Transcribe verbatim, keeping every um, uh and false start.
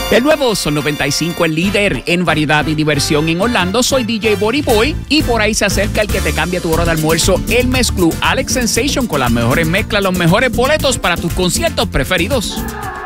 El nuevo Sol noventa y cinco, el líder en variedad y diversión en Orlando. Soy D J Body Boy y por ahí se acerca el que te cambia tu hora de almuerzo, el Mezclú Alex Sensation, con las mejores mezclas, los mejores boletos para tus conciertos preferidos.